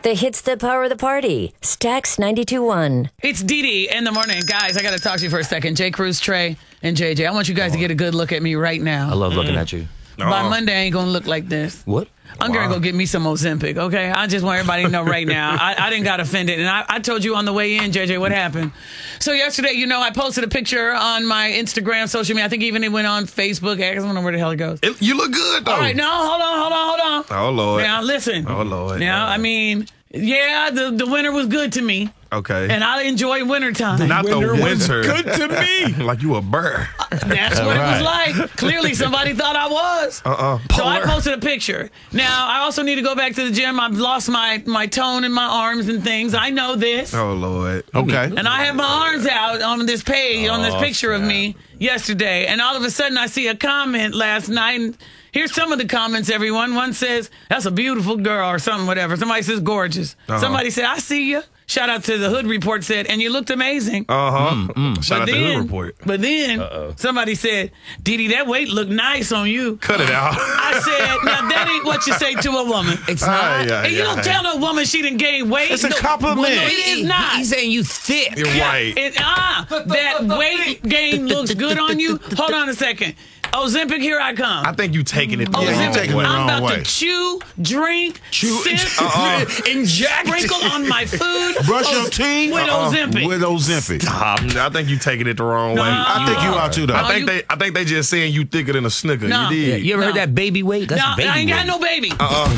The hits that power the party. Stax 92.1. It's Dee in the morning. Guys, I got to talk to you for a second. J. Cruz, Trey, and JJ. I want you guys to get a good look at me right now. I love looking at you. By Monday, I ain't going to look like this. What? I'm going to go get me some Ozempic, okay? I just want everybody to know right now. I didn't got offended. And I told you on the way in, JJ, what happened. So yesterday, I posted a picture on my Instagram, social media. I think even it went on Facebook. I don't know where the hell it goes. You look good, though. All right, no, hold on. Oh, Lord. Now, listen. Oh, Lord. Now, I mean, yeah, the winter was good to me. Okay. And I enjoy wintertime. Not the winter. Good to me. Like you a bird. That's what it was like. Clearly, somebody thought I was. So I posted a picture. Now, I also need to go back to the gym. I've lost my tone in my arms and things. I know this. Oh, Lord. Okay. And I have my arms out on this page, on this picture of me yesterday. And all of a sudden, I see a comment last night. And here's some of the comments, everyone. One says, that's a beautiful girl or something, whatever. Somebody says, gorgeous. Somebody said, I see you. Shout out to the Hood Report said, and you looked amazing. Shout out to the Hood Report. But then somebody said, Dee, that weight looked nice on you. Cut it out. I said, now that ain't what you say to a woman. It's not. And you don't tell no woman she didn't gain weight. It's a compliment. Well, no, it is not. He's saying you thick. You're right. That weight gain looks good on you. Hold on a second. Ozempic, here I come. I think you taking it the Ozempic, wrong way. I'm about to chew, drink, sip, inject, sprinkle on my food. Brush your teeth with Ozempic. With Ozempic. Stop. I think you taking it the wrong way. I think you are too, though. I think they just saying you thicker than a Snicker. No. You did. You ever heard that baby weight? That's No, baby I ain't got weight. no baby.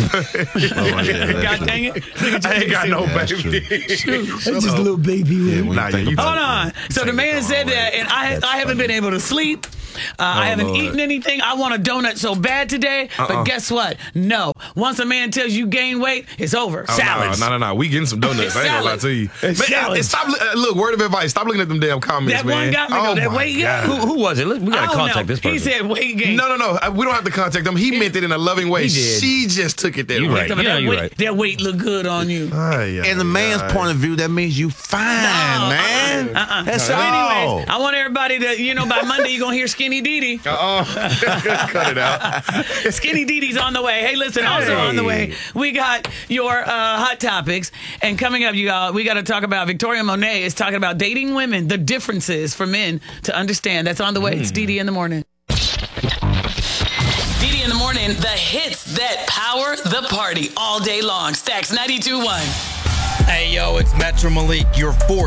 God dang it. I ain't got no baby. That's just a little baby weight. Nah, you Hold on. So the man said that, and I haven't been able to sleep. I haven't eaten anything. I want a donut so bad today, but guess what? No. Once a man tells you gain weight, it's over. Salads. No. We getting some donuts. I ain't gonna lie to you. Stop. Look, word of advice. Stop looking at them damn comments, That man. one got me, though. That weight gain. Who was it? We I gotta don't contact know. this person. He said weight gain. No. We don't have to contact them. He meant it in a loving way. He did. She just took it that You way. right. Yeah, you're right. That weight look good on you. In the man's point of view, that means you fine, man. That's all. Anyways, I want everybody to, by Monday, you're going to hear Skinny Dee. Cut it out. Skinny Dee on the way. Hey, listen, also on the way, we got your hot topics. And coming up, you all, we got to talk about Victoria Monet is talking about dating women, the differences for men to understand. That's on the way. It's Dee in the morning. Dee in the morning, the hits that power the party all day long. Stax 92.1. Hey, yo, it's Metro Malik, your 4